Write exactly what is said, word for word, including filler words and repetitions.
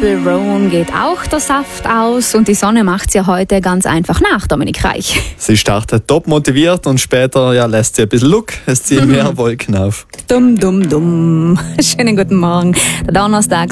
Purple Rain geht auch der Saft aus und die Sonne macht's ja heute ganz einfach nach, Dominik Reich. Sie startet top motiviert und später ja, lässt sie ein bisschen Look, es ziehen mehr Wolken auf. Dumm, dumm, dumm. Schönen guten Morgen. Der Donnerstag